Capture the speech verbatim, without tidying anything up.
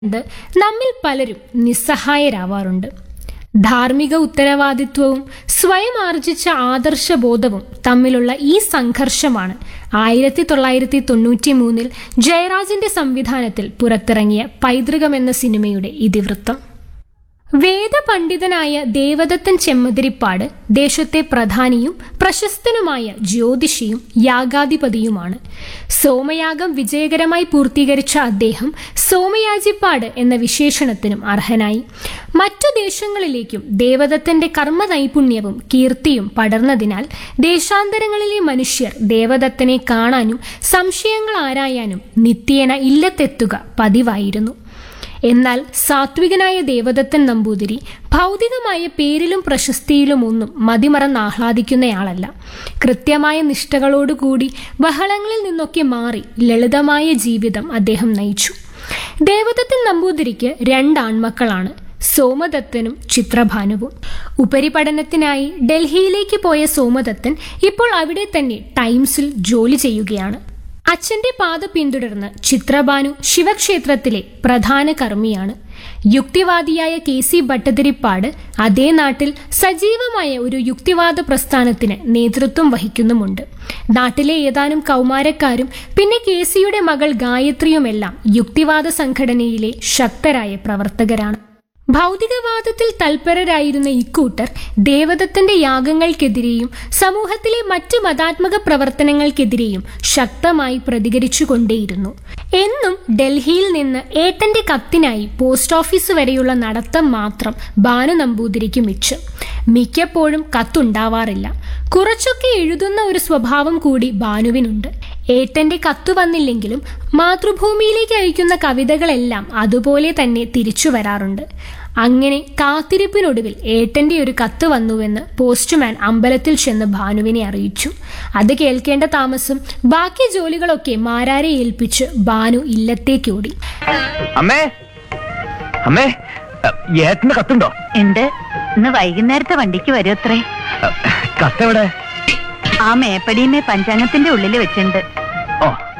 ഇത് നമ്മിൽ പലരും നിസ്സഹായരാവാറുണ്ട്. ധാർമ്മിക ഉത്തരവാദിത്വവും സ്വയം ആർജിച്ച ആദർശബോധവും തമ്മിലുള്ള ഈ സംഘർഷമാണ് ആയിരത്തി തൊള്ളായിരത്തി തൊണ്ണൂറ്റി മൂന്നിൽ ജയരാജന്റെ സംവിധാനത്തിൽ പുറത്തിറങ്ങിയ പൈതൃകം എന്ന സിനിമയുടെ ഇതിവൃത്തം. വേദപണ്ഡിതനായ ദേവദത്തൻ ചെമ്മതിരിപ്പാട് ദേശത്തെ പ്രധാനിയും പ്രശസ്തനുമായ ജ്യോതിഷിയും യാഗാധിപതിയുമാണ്. സോമയാഗം വിജയകരമായി പൂർത്തീകരിച്ച അദ്ദേഹം സോമയാജിപ്പാട് എന്ന വിശേഷണത്തിനും അർഹനായി. മറ്റു ദേശങ്ങളിലേക്കും ദേവദത്തന്റെ കർമ്മ നൈപുണ്യവും കീർത്തിയും പടർന്നതിനാൽ ദേശാന്തരങ്ങളിലെ മനുഷ്യർ ദേവദത്തനെ കാണാനും സംശയങ്ങൾ ആരായാനും നിത്യേന ഇല്ലത്തെത്തുക പതിവായിരുന്നു. എന്നാൽ സാത്വികനായ ദേവദത്തൻ നമ്പൂതിരി ഭൗതികമായ പേരിലും പ്രശസ്തിയിലും ഒന്നും മതിമറന്ന് ആഹ്ലാദിക്കുന്നയാളല്ല. കൃത്യമായ നിഷ്ഠകളോടുകൂടി ബഹളങ്ങളിൽ നിന്നൊക്കെ മാറി ലളിതമായ ജീവിതം അദ്ദേഹം നയിച്ചു. ദേവദത്തൻ നമ്പൂതിരിക്ക് രണ്ടാൺമക്കളാണ്, സോമദത്തനും ചിത്രഭാനുവും. ഉപരിപഠനത്തിനായി ഡൽഹിയിലേക്ക് പോയ സോമദത്തൻ ഇപ്പോൾ അവിടെ തന്നെ ടൈംസിൽ ജോലി ചെയ്യുകയാണ്. അച്ഛന്റെ പാത പിന്തുടർന്ന് ചിത്രഭാനു ശിവക്ഷേത്രത്തിലെ പ്രധാന കർമ്മിയാണ്. യുക്തിവാദിയായ കെ സി ഭട്ടതിരിപ്പാട് അതേ നാട്ടിൽ സജീവമായ ഒരു യുക്തിവാദ പ്രസ്ഥാനത്തിന് നേതൃത്വം വഹിക്കുന്നുമുണ്ട്. നാട്ടിലെ ഏതാനും കൗമാരക്കാരും പിന്നെ കെ സിയുടെ മകൾ ഗായത്രിയുമെല്ലാം യുക്തിവാദ സംഘടനയിലെ ശക്തരായ പ്രവർത്തകരാണ്. ഭൗതികവാദത്തിൽ തൽപരരായിരുന്ന ഇക്കൂട്ടർ ദേവദത്തന്റെ യാഗങ്ങൾക്കെതിരെയും സമൂഹത്തിലെ മറ്റു മതാത്മക പ്രവർത്തനങ്ങൾക്കെതിരെയും ശക്തമായി പ്രതികരിച്ചുകൊണ്ടേയിരുന്നു. എന്നും ഡൽഹിയിൽ നിന്ന് ഏട്ടന്റെ കത്തിനായി പോസ്റ്റ് ഓഫീസ് വരെയുള്ള നടത്തം മാത്രം ഭാനു നമ്പൂതിരിക്ക് മിച്ചം. മിക്കപ്പോഴും കത്തുണ്ടാവാറില്ല. കുറച്ചൊക്കെ എഴുതുന്ന ഒരു സ്വഭാവം കൂടി ഭാനുവിനുണ്ട്. ഏട്ടന്റെ കത്തു വന്നില്ലെങ്കിലും മാതൃഭൂമിയിലേക്ക് അയക്കുന്ന കവിതകളെല്ലാം അതുപോലെ തന്നെ തിരിച്ചു വരാറുണ്ട്. അങ്ങനെ കാത്തിരിപ്പിനൊടുവിൽ ഏട്ടന്റെ ഒരു കത്ത് വന്നുവെന്ന് പോസ്റ്റ്മാൻ അമ്പലത്തിൽ ചെന്ന് ഭാനുവിനെ അറിയിച്ചു. അത് കേൾക്കേണ്ട താമസം ബാക്കി ജോലികളൊക്കെ മാരാരെ ഏൽപ്പിച്ച് ഭാനു ഇല്ലത്തേക്കോടി. അമ്മേ അമ്മേ ഏട്ടന്റെ കത്തുണ്ടോ? ഉണ്ട്. ഇന്ന് വൈകുന്നേരത്തെ വണ്ടിക്ക് വരും അത്രേ. കത്തെവിടെ? ആ മേപ്പടിയുമേ പഞ്ചാംഗത്തിന്റെ ഉള്ളിൽ വെച്ചിട്ടുണ്ട്. ഓ